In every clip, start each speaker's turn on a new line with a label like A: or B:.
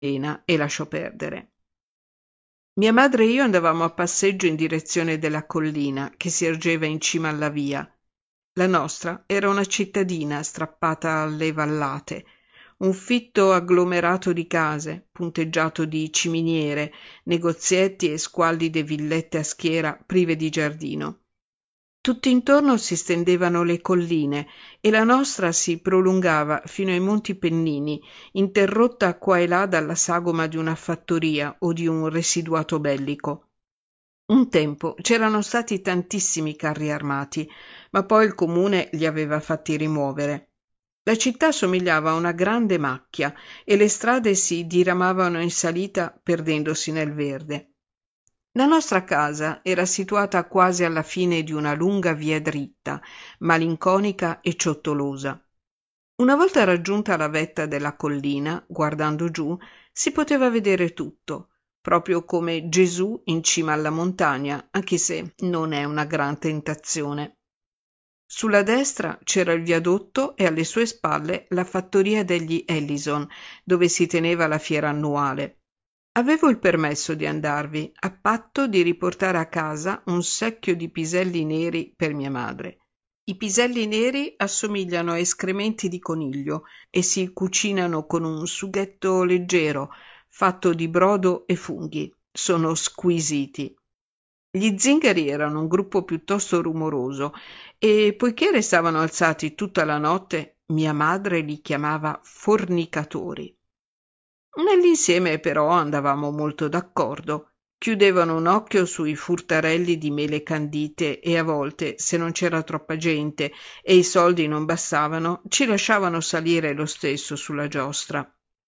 A: e lasciò perdere. Mia madre e io andavamo a passeggio in direzione della collina che si ergeva in cima alla via. La nostra era una cittadina strappata alle vallate, un fitto agglomerato di case, punteggiato di ciminiere, negozietti e squallide villette a schiera prive di giardino. Tutt'intorno si stendevano le colline e la nostra si prolungava fino ai Monti Pennini, interrotta qua e là dalla sagoma di una fattoria o di un residuato bellico. Un tempo c'erano stati tantissimi carri armati, ma poi il comune li aveva fatti rimuovere. La città somigliava a una grande macchia e le strade si diramavano in salita perdendosi nel verde. La nostra casa era situata quasi alla fine di una lunga via dritta, malinconica e ciottolosa. Una volta raggiunta la vetta della collina, guardando giù, si poteva vedere tutto, proprio come Gesù in cima alla montagna, anche se non è una gran tentazione. Sulla destra c'era il viadotto e alle sue spalle la fattoria degli Ellison, dove si teneva la fiera annuale. Avevo il permesso di andarvi, a patto di riportare a casa un secchio di piselli neri per mia madre. I piselli neri assomigliano a escrementi di coniglio e si cucinano con un sughetto leggero, fatto di brodo e funghi. Sono squisiti. Gli zingari erano un gruppo piuttosto rumoroso e, poiché restavano alzati tutta la notte, mia madre li chiamava fornicatori. Nell'insieme però andavamo molto d'accordo. Chiudevano un occhio sui furtarelli di mele candite e a volte, se non c'era troppa gente e i soldi non bastavano, ci lasciavano salire lo stesso sulla giostra.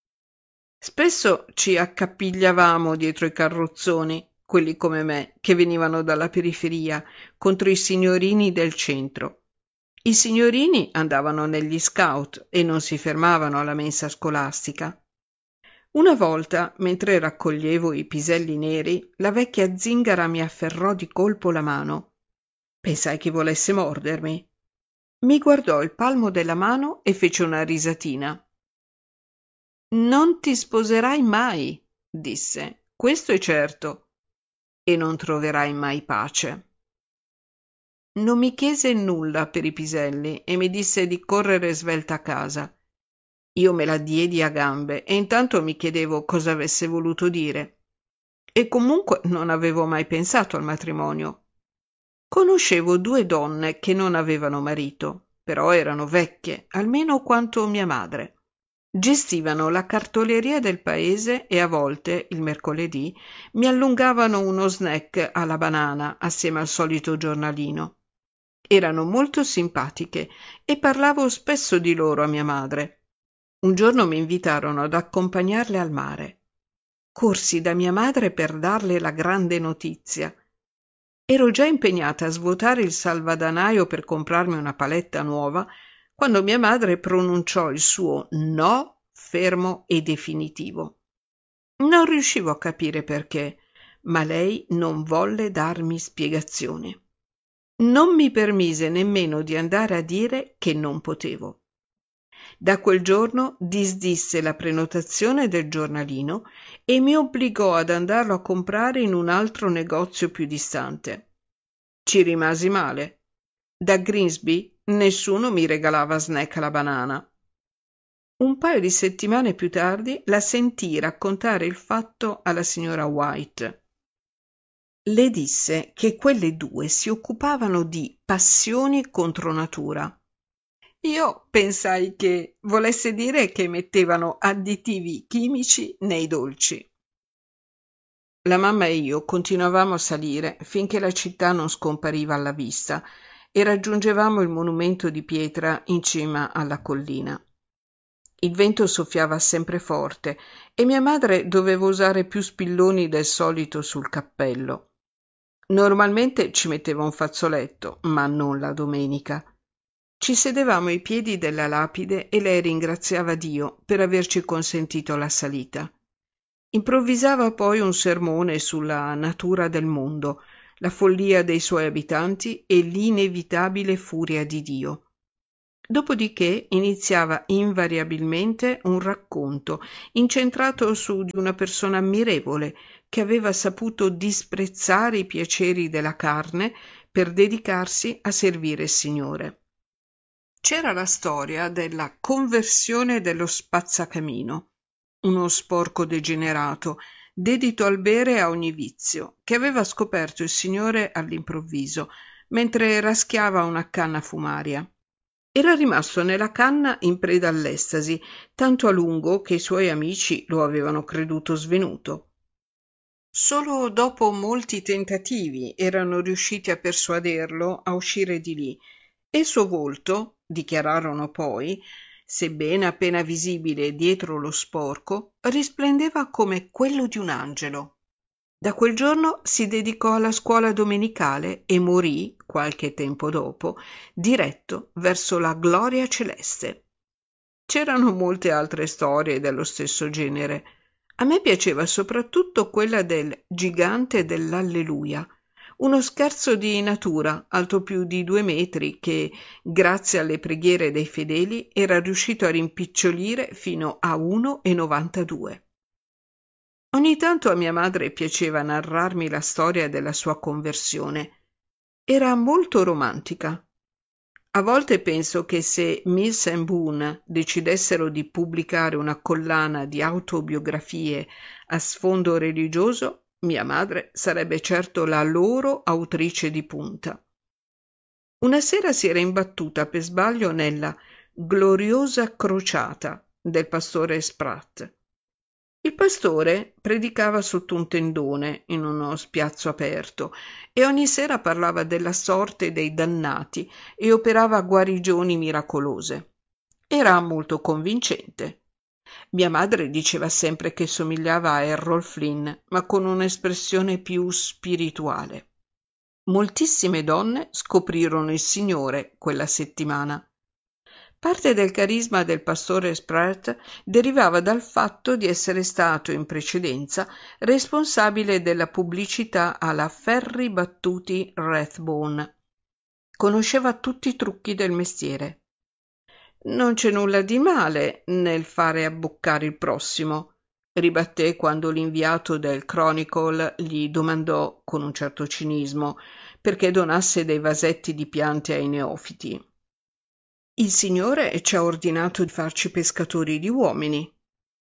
A: Spesso ci accapigliavamo dietro i carrozzoni, quelli come me, che venivano dalla periferia, contro i signorini del centro. I signorini andavano negli scout e non si fermavano alla mensa scolastica. Una volta, mentre raccoglievo i piselli neri, la vecchia zingara mi afferrò di colpo la mano. Pensai che volesse mordermi. Mi guardò il palmo della mano e fece una risatina. «Non ti sposerai mai», disse, «questo è certo, e non troverai mai pace». Non mi chiese nulla per i piselli e mi disse di correre svelta a casa. Io me la diedi a gambe e intanto mi chiedevo cosa avesse voluto dire. E comunque non avevo mai pensato al matrimonio. Conoscevo 2 donne che non avevano marito, però erano vecchie, almeno quanto mia madre. Gestivano la cartoleria del paese e a volte, il mercoledì, mi allungavano uno snack alla banana assieme al solito giornalino. Erano molto simpatiche e parlavo spesso di loro a mia madre. Un giorno mi invitarono ad accompagnarle al mare. Corsi da mia madre per darle la grande notizia. Ero già impegnata a svuotare il salvadanaio per comprarmi una paletta nuova quando mia madre pronunciò il suo no fermo e definitivo. Non riuscivo a capire perché, ma lei non volle darmi spiegazioni. Non mi permise nemmeno di andare a dire che non potevo. Da quel giorno disdisse la prenotazione del giornalino e mi obbligò ad andarlo a comprare in un altro negozio più distante. Ci rimasi male. Da Grimsby nessuno mi regalava snack alla banana. Un paio di settimane più tardi la sentii raccontare il fatto alla signora White. Le disse che quelle 2 si occupavano di passioni contro natura. Io pensai che volesse dire che mettevano additivi chimici nei dolci. La mamma e io continuavamo a salire finché la città non scompariva alla vista e raggiungevamo il monumento di pietra in cima alla collina. Il vento soffiava sempre forte e mia madre doveva usare più spilloni del solito sul cappello. Normalmente ci metteva un fazzoletto, ma non la domenica. Ci sedevamo ai piedi della lapide e lei ringraziava Dio per averci consentito la salita. Improvvisava poi un sermone sulla natura del mondo, la follia dei suoi abitanti e l'inevitabile furia di Dio. Dopodiché iniziava invariabilmente un racconto incentrato su di una persona ammirevole che aveva saputo disprezzare i piaceri della carne per dedicarsi a servire il Signore. C'era la storia della conversione dello spazzacamino, uno sporco degenerato, dedito al bere a ogni vizio, che aveva scoperto il Signore all'improvviso, mentre raschiava una canna fumaria. Era rimasto nella canna in preda all'estasi, tanto a lungo che i suoi amici lo avevano creduto svenuto. Solo dopo molti tentativi erano riusciti a persuaderlo a uscire di lì, e il suo volto, dichiararono poi, sebbene appena visibile dietro lo sporco, risplendeva come quello di un angelo. Da quel giorno si dedicò alla scuola domenicale e morì, qualche tempo dopo, diretto verso la gloria celeste. C'erano molte altre storie dello stesso genere. A me piaceva soprattutto quella del gigante dell'Alleluia, uno scherzo di natura alto più di 2 metri che, grazie alle preghiere dei fedeli, era riuscito a rimpicciolire fino a 1,92. Ogni tanto a mia madre piaceva narrarmi la storia della sua conversione. Era molto romantica. A volte penso che se Mills and Boon decidessero di pubblicare una collana di autobiografie a sfondo religioso, mia madre sarebbe certo la loro autrice di punta. Una sera si era imbattuta per sbaglio nella gloriosa crociata del pastore Spratt. Il pastore predicava sotto un tendone in uno spiazzo aperto e ogni sera parlava della sorte dei dannati e operava guarigioni miracolose. Era molto convincente. Mia madre diceva sempre che somigliava a Errol Flynn, ma con un'espressione più spirituale. Moltissime donne scoprirono il Signore quella settimana. Parte del carisma del pastore Spratt derivava dal fatto di essere stato in precedenza responsabile della pubblicità alla Ferri Battuti Rathbone. Conosceva tutti i trucchi del mestiere. Non c'è nulla di male nel fare abboccare il prossimo, ribatté quando l'inviato del Chronicle gli domandò con un certo cinismo perché donasse dei vasetti di piante ai neofiti. Il Signore ci ha ordinato di farci pescatori di uomini.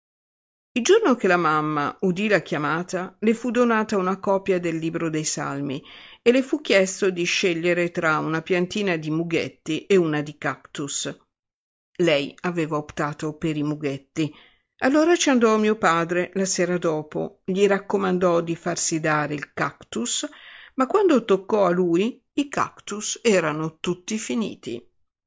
A: Il giorno che la mamma udì la chiamata, le fu donata una copia del libro dei Salmi e le fu chiesto di scegliere tra una piantina di mughetti e una di cactus. Lei aveva optato per i mughetti. Allora ci andò mio padre la sera dopo, gli raccomandò di farsi dare il cactus, ma quando toccò a lui i cactus erano tutti finiti.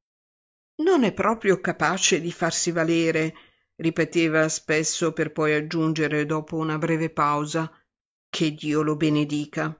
A: Non è proprio capace di farsi valere, ripeteva spesso per poi aggiungere dopo una breve pausa, che Dio lo benedica.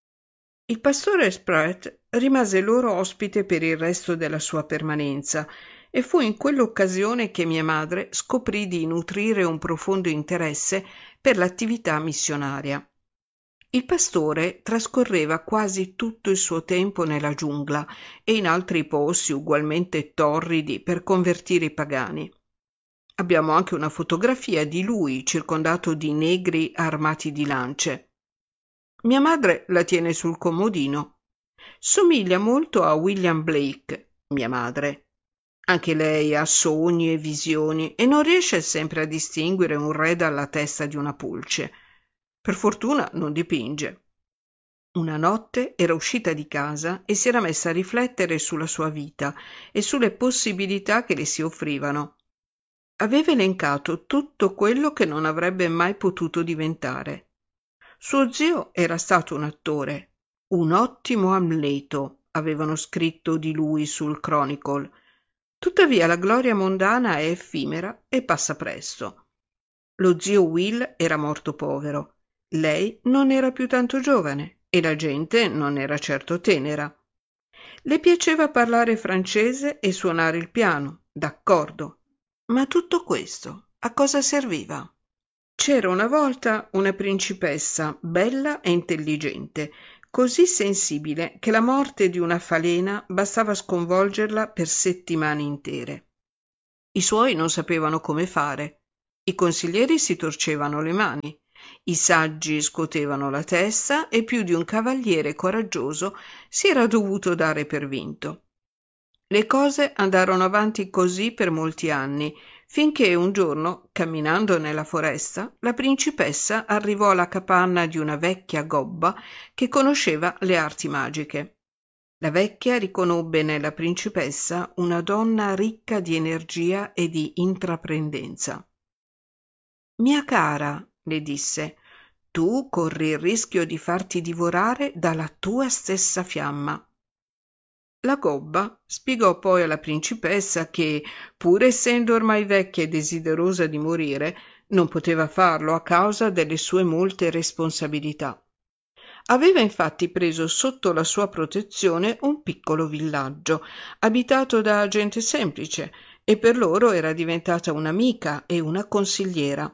A: Il pastore Spratt rimase loro ospite per il resto della sua permanenza e fu in quell'occasione che mia madre scoprì di nutrire un profondo interesse per l'attività missionaria. Il pastore trascorreva quasi tutto il suo tempo nella giungla e in altri posti ugualmente torridi per convertire i pagani. Abbiamo anche una fotografia di lui circondato di negri armati di lance. Mia madre la tiene sul comodino. Somiglia molto a William Blake, mia madre. Anche lei ha sogni e visioni e non riesce sempre a distinguere un re dalla testa di una pulce. Per fortuna non dipinge. Una notte era uscita di casa e si era messa a riflettere sulla sua vita e sulle possibilità che le si offrivano. Aveva elencato tutto quello che non avrebbe mai potuto diventare. Suo zio era stato un attore, un ottimo Amleto, avevano scritto di lui sul Chronicle. Tuttavia la gloria mondana è effimera e passa presto. Lo zio Will era morto povero. Lei non era più tanto giovane e la gente non era certo tenera. Le piaceva parlare francese e suonare il piano, d'accordo. Ma tutto questo a cosa serviva? C'era una volta una principessa bella e intelligente, così sensibile che la morte di una falena bastava sconvolgerla per settimane intere. I suoi non sapevano come fare, i consiglieri si torcevano le mani, i saggi scuotevano la testa e più di un cavaliere coraggioso si era dovuto dare per vinto. Le cose andarono avanti così per molti anni, finché un giorno, camminando nella foresta, la principessa arrivò alla capanna di una vecchia gobba che conosceva le arti magiche. La vecchia riconobbe nella principessa una donna ricca di energia e di intraprendenza. «Mia cara», le disse, «tu corri il rischio di farti divorare dalla tua stessa fiamma». La gobba spiegò poi alla principessa che, pur essendo ormai vecchia e desiderosa di morire, non poteva farlo a causa delle sue molte responsabilità. Aveva infatti preso sotto la sua protezione un piccolo villaggio, abitato da gente semplice, e per loro era diventata un'amica e una consigliera.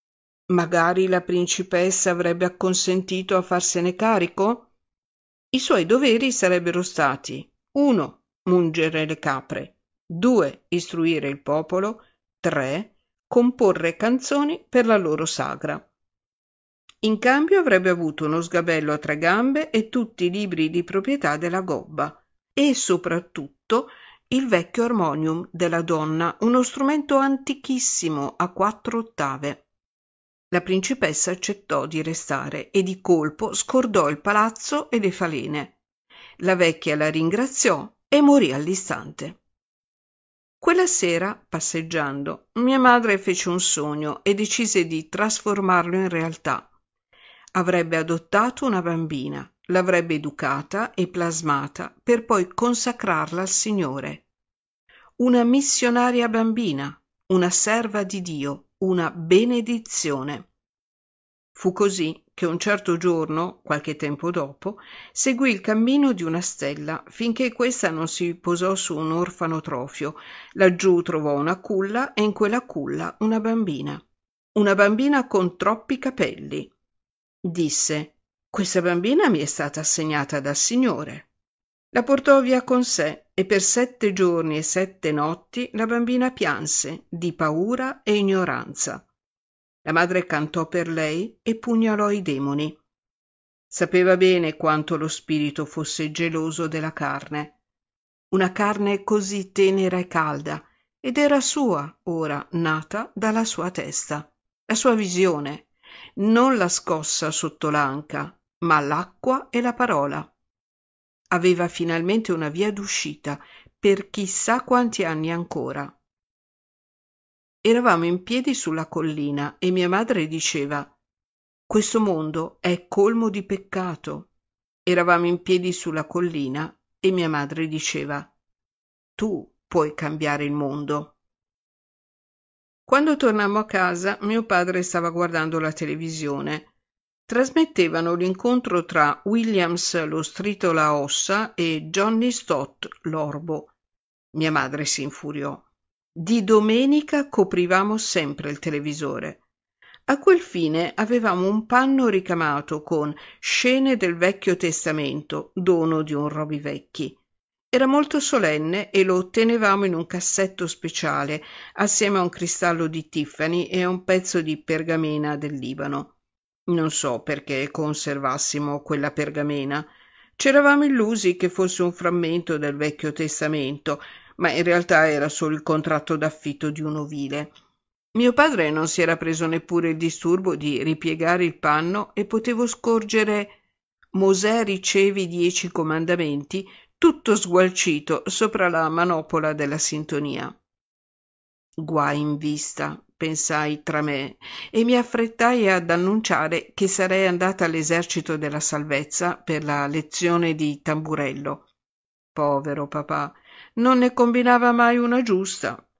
A: Magari la principessa avrebbe acconsentito a farsene carico? I suoi doveri sarebbero stati: 1. Mungere le capre, 2. Istruire il popolo, 3. Comporre canzoni per la loro sagra. In cambio avrebbe avuto uno sgabello a 3 gambe e tutti i libri di proprietà della gobba e soprattutto il vecchio armonium della donna, uno strumento antichissimo a 4 ottave. La principessa accettò di restare e di colpo scordò il palazzo e le falene. La vecchia la ringraziò e morì all'istante. Quella sera, passeggiando, mia madre fece un sogno e decise di trasformarlo in realtà. Avrebbe adottato una bambina, l'avrebbe educata e plasmata per poi consacrarla al Signore. Una missionaria bambina, una serva di Dio, una benedizione. Fu così che un certo giorno, qualche tempo dopo, seguì il cammino di una stella finché questa non si posò su un orfanotrofio. Laggiù trovò una culla e in quella culla una bambina con troppi capelli. Disse: «Questa bambina mi è stata assegnata dal Signore». La portò via con sé e per 7 giorni e 7 notti la bambina pianse di paura e ignoranza. La madre cantò per lei e pugnalò i demoni. Sapeva bene quanto lo spirito fosse geloso della carne. Una carne così tenera e calda, ed era sua, ora nata dalla sua testa, la sua visione, non la scossa sotto l'anca, ma l'acqua e la parola. Aveva finalmente una via d'uscita per chissà quanti anni ancora. Eravamo in piedi sulla collina e mia madre diceva: «Questo mondo è colmo di peccato». Eravamo in piedi sulla collina e mia madre diceva: «Tu puoi cambiare il mondo». Quando tornammo a casa, mio padre stava guardando la televisione. Trasmettevano l'incontro tra Williams lo stritolaossa e Johnny Stott l'orbo. Mia madre si infuriò. Di domenica coprivamo sempre il televisore. A quel fine avevamo un panno ricamato con scene del Vecchio Testamento, dono di un Robivecchi. Era molto solenne e lo tenevamo in un cassetto speciale, assieme a un cristallo di Tiffany e a un pezzo di pergamena del Libano. Non so perché conservassimo quella pergamena. C'eravamo illusi che fosse un frammento del Vecchio Testamento, ma in realtà era solo il contratto d'affitto di un ovile. Mio padre non si era preso neppure il disturbo di ripiegare il panno e potevo scorgere «Mosè ricevi 10 comandamenti» tutto sgualcito sopra la manopola della sintonia. Guai in vista, pensai tra me, e mi affrettai ad annunciare che sarei andata all'esercito della salvezza per la lezione di tamburello. Povero papà, non ne combinava mai una giusta,